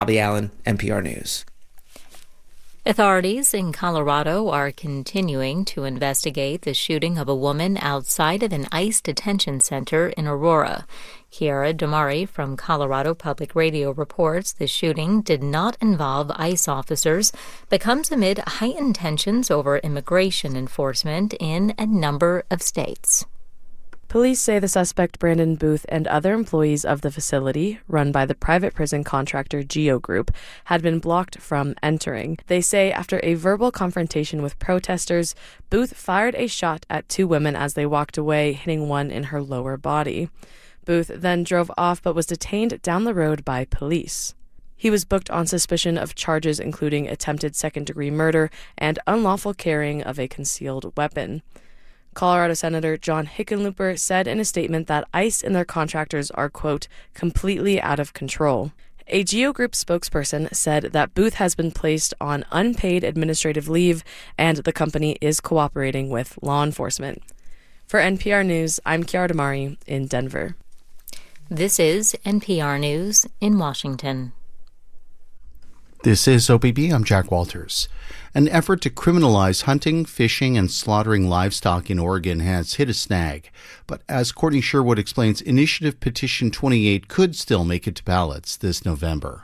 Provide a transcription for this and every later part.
Bobby Allen, NPR News. Authorities in Colorado are continuing to investigate the shooting of a woman outside of an ICE detention center in Aurora. Kiara Damari from Colorado Public Radio reports the shooting did not involve ICE officers, but comes amid heightened tensions over immigration enforcement in a number of states. Police say the suspect, Brandon Booth, and other employees of the facility, run by the private prison contractor Geo Group, had been blocked from entering. They say after a verbal confrontation with protesters, Booth fired a shot at two women as they walked away, hitting one in her lower body. Booth then drove off but was detained down the road by police. He was booked on suspicion of charges including attempted second-degree murder and unlawful carrying of a concealed weapon. Colorado Senator John Hickenlooper said in a statement that ICE and their contractors are, quote, completely out of control. A Geo Group spokesperson said that Booth has been placed on unpaid administrative leave and the company is cooperating with law enforcement. For NPR News, I'm Kiara Damari in Denver. This is NPR News in Washington. This is OPB. I'm Jack Walters. An effort to criminalize hunting, fishing, and slaughtering livestock in Oregon has hit a snag. But as Courtney Sherwood explains, Initiative Petition 28 could still make it to ballots this November.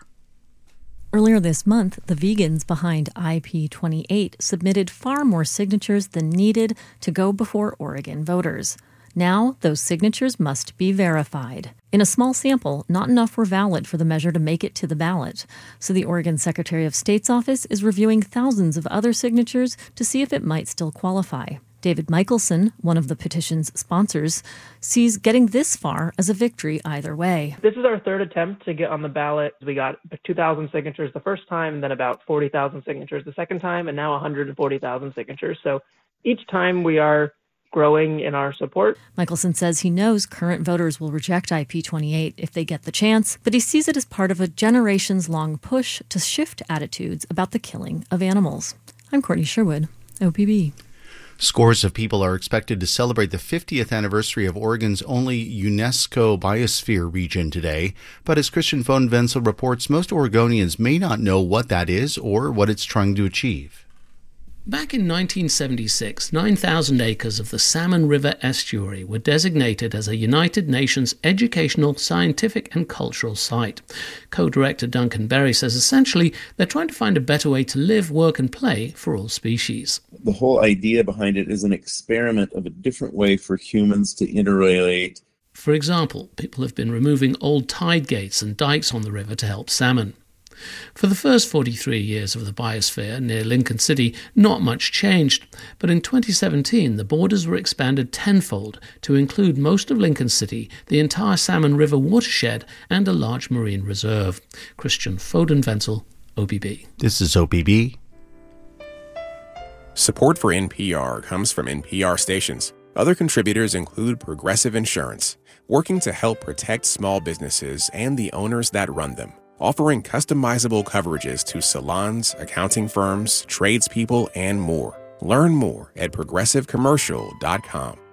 Earlier this month, the vegans behind IP28 submitted far more signatures than needed to go before Oregon voters. Now, those signatures must be verified. In a small sample, not enough were valid for the measure to make it to the ballot. So the Oregon Secretary of State's office is reviewing thousands of other signatures to see if it might still qualify. David Michelson, one of the petition's sponsors, sees getting this far as a victory either way. This is our third attempt to get on the ballot. We got 2,000 signatures the first time, and then about 40,000 signatures the second time, and now 140,000 signatures. So each time we are growing in our support. Michelson says he knows current voters will reject IP28 if they get the chance, but he sees it as part of a generations-long push to shift attitudes about the killing of animals. I'm Courtney Sherwood, OPB. Scores of people are expected to celebrate the 50th anniversary of Oregon's only UNESCO biosphere region today. But as Christian von Wenzel reports, most Oregonians may not know what that is or what it's trying to achieve. Back in 1976, 9,000 acres of the Salmon River estuary were designated as a United Nations educational, scientific and cultural site. Co-director Duncan Berry says essentially they're trying to find a better way to live, work and play for all species. The whole idea behind it is an experiment of a different way for humans to interrelate. For example, people have been removing old tide gates and dikes on the river to help salmon. For the first 43 years of the biosphere near Lincoln City, not much changed, but in 2017 the borders were expanded tenfold to include most of Lincoln City, the entire Salmon River watershed, and a large marine reserve. Christian von Wenzel, OPB. This is OPB. Support for NPR comes from NPR stations. Other contributors include Progressive Insurance, working to help protect small businesses and the owners that run them, offering customizable coverages to salons, accounting firms, tradespeople, and more. Learn more at progressivecommercial.com.